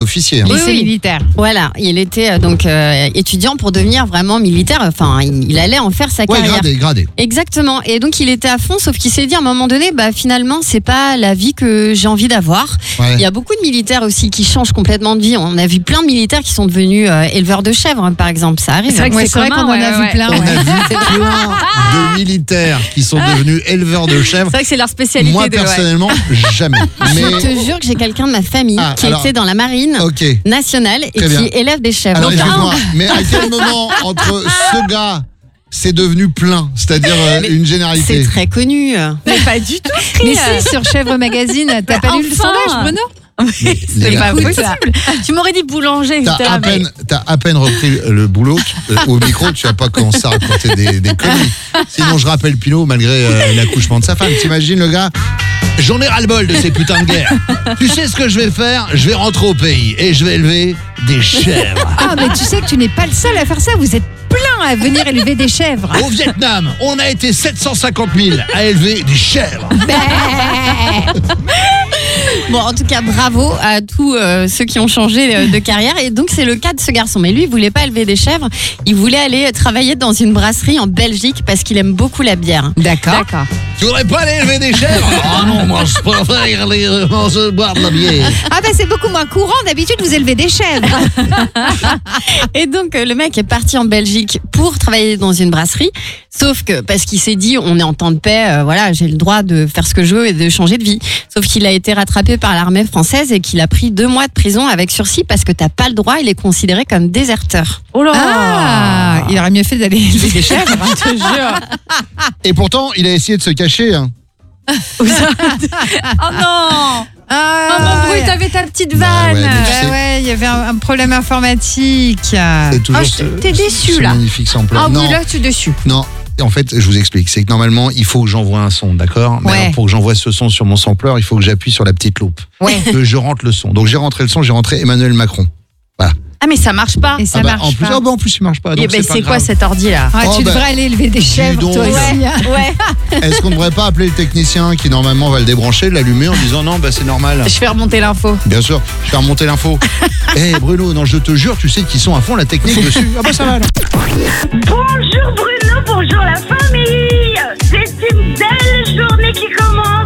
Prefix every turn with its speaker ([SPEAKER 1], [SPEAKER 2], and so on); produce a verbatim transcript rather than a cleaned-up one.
[SPEAKER 1] officier. Hein.
[SPEAKER 2] Lycée
[SPEAKER 3] Oui, oui.
[SPEAKER 2] militaire.
[SPEAKER 3] Voilà, il était euh, donc euh, étudiant pour devenir vraiment militaire. Enfin, il, il allait en faire sa
[SPEAKER 1] Ouais,
[SPEAKER 3] carrière.
[SPEAKER 1] gradé, gradé.
[SPEAKER 3] Exactement. Et donc il était à fond, sauf qu'il s'est dit à un moment donné, bah finalement c'est pas la vie que j'ai envie d'avoir.
[SPEAKER 1] Ouais.
[SPEAKER 3] Il y a beaucoup de militaires aussi qui changent complètement de vie. On a vu plein de militaires qui sont devenus euh, éleveurs de chèvres, par exemple. Ça arrive.
[SPEAKER 2] C'est vrai que
[SPEAKER 4] Ouais,
[SPEAKER 2] c'est commun,
[SPEAKER 4] qu'on en
[SPEAKER 2] ouais,
[SPEAKER 4] a
[SPEAKER 2] ouais.
[SPEAKER 4] vu plein.
[SPEAKER 1] On
[SPEAKER 4] ouais.
[SPEAKER 1] a vu plein de militaires qui sont devenus éleveurs de chèvres.
[SPEAKER 4] C'est vrai que c'est leur spécialité.
[SPEAKER 1] Moi,
[SPEAKER 4] de, ouais.
[SPEAKER 1] personnellement, jamais. Mais,
[SPEAKER 3] Je te jure que j'ai quelqu'un de ma famille
[SPEAKER 1] Ah,
[SPEAKER 3] qui
[SPEAKER 1] alors-
[SPEAKER 3] était dans la marine
[SPEAKER 1] ok.
[SPEAKER 3] nationale et
[SPEAKER 1] Très
[SPEAKER 3] qui
[SPEAKER 1] bien.
[SPEAKER 3] élève des chèvres.
[SPEAKER 1] Alors,
[SPEAKER 3] Donc,
[SPEAKER 1] excuse-moi, mais à quel moment, entre ce gars, c'est devenu plein, c'est-à-dire euh,
[SPEAKER 3] Mais
[SPEAKER 1] une
[SPEAKER 3] c'est
[SPEAKER 1] généralité?
[SPEAKER 3] très connu.
[SPEAKER 4] Mais pas du tout.
[SPEAKER 2] Mais
[SPEAKER 4] Chris.
[SPEAKER 2] si, sur Chèvre Magazine, t'as pas lu le
[SPEAKER 4] enfin.
[SPEAKER 2] sondage, Bruno?
[SPEAKER 4] C'est
[SPEAKER 1] Les
[SPEAKER 4] pas
[SPEAKER 1] gars,
[SPEAKER 4] possible. Tu m'aurais dit boulanger.
[SPEAKER 1] T'as
[SPEAKER 4] j'étais
[SPEAKER 1] à,
[SPEAKER 4] là, mais-
[SPEAKER 1] peine, t'as à peine repris le boulot euh, au micro, tu vas pas commencer à raconter des, des conneries. Sinon, je rappelle Pinot, malgré euh, l'accouchement de sa femme. T'imagines le gars? J'en ai ras-le-bol de ces putains de guerres. Tu sais ce que je vais faire? Je vais rentrer au pays et je vais élever des chèvres.
[SPEAKER 2] Ah, mais tu sais que tu n'es pas le seul à faire ça. Vous êtes plein à venir élever des chèvres.
[SPEAKER 1] Au Vietnam, on a été sept cent cinquante mille à élever des chèvres.
[SPEAKER 3] Bon, en tout cas, bravo à tous euh, ceux qui ont changé euh, de carrière. Et donc, c'est le cas de ce garçon. Mais lui, il voulait pas élever des chèvres. Il voulait aller travailler dans une brasserie en Belgique parce qu'il aime beaucoup la bière.
[SPEAKER 2] D'accord.
[SPEAKER 4] D'accord.
[SPEAKER 1] Tu voudrais pas aller élever des chèvres? Ah non, moi je préfère aller euh, manger, boire de la bière.
[SPEAKER 2] Ah, bah c'est beaucoup moins courant. D'habitude, vous élevez des chèvres.
[SPEAKER 3] Et donc, euh, le mec est parti en Belgique pour travailler dans une brasserie. Sauf que, parce qu'il s'est dit, on est en temps de paix, euh, voilà, j'ai le droit de faire ce que je veux et de changer de vie. Sauf qu'il a été rattrapé par l'armée française et qu'il a pris deux mois de prison avec sursis parce que t'as pas le droit, il est considéré comme déserteur.
[SPEAKER 4] Oh là.
[SPEAKER 2] Ah, il aurait mieux fait d'aller élever des chèvres.
[SPEAKER 4] Je te jure.
[SPEAKER 1] Et pourtant, il a essayé de se cacher. Hein.
[SPEAKER 4] Oh non.
[SPEAKER 2] Ah,
[SPEAKER 4] Oh mon bruit, t'avais ta petite
[SPEAKER 1] Bah
[SPEAKER 4] vanne.
[SPEAKER 1] ouais, mais tu sais-
[SPEAKER 2] Bah ouais, il y avait un, un problème informatique.
[SPEAKER 1] C'est toujours
[SPEAKER 4] Ah,
[SPEAKER 1] ce,
[SPEAKER 4] t'es déçu,
[SPEAKER 1] ce
[SPEAKER 4] là.
[SPEAKER 1] magnifique sample.
[SPEAKER 4] Ah
[SPEAKER 1] non,
[SPEAKER 4] oui, là, tu es déçu.
[SPEAKER 1] non. En fait, je vous explique. C'est que normalement, il faut que j'envoie un son, d'accord? Mais
[SPEAKER 2] Ouais.
[SPEAKER 1] alors, pour que j'envoie ce son sur mon sampler, il faut que j'appuie sur la petite loupe.
[SPEAKER 2] Ouais.
[SPEAKER 1] Que je rentre le son. Donc j'ai rentré le son, j'ai rentré Emmanuel Macron.
[SPEAKER 4] Ah, mais ça marche pas.
[SPEAKER 2] Et ça
[SPEAKER 1] Ah bah,
[SPEAKER 2] marche
[SPEAKER 1] en plus,
[SPEAKER 2] pas.
[SPEAKER 1] ah bah, en plus, il marche pas.
[SPEAKER 4] Eh
[SPEAKER 1] Donc
[SPEAKER 4] ben,
[SPEAKER 1] c'est pas
[SPEAKER 4] c'est quoi
[SPEAKER 1] grave.
[SPEAKER 4] cet ordi là?
[SPEAKER 2] Ah,
[SPEAKER 1] Oh,
[SPEAKER 2] tu
[SPEAKER 1] bah,
[SPEAKER 2] devrais aller élever des chèvres,
[SPEAKER 1] donc.
[SPEAKER 2] toi aussi.
[SPEAKER 4] Ouais.
[SPEAKER 2] hein.
[SPEAKER 4] Ouais.
[SPEAKER 1] Est-ce qu'on ne devrait pas appeler le technicien qui normalement va le débrancher, l'allumer en disant non, bah c'est normal.
[SPEAKER 4] Je fais remonter l'info.
[SPEAKER 1] Bien sûr, je vais remonter l'info. Eh Bruno, non, je te jure, tu sais qu'ils sont à fond la technique dessus. Ah bah ça va alors.
[SPEAKER 5] Bonjour Bruno, bonjour la famille. C'est une belle journée qui commence.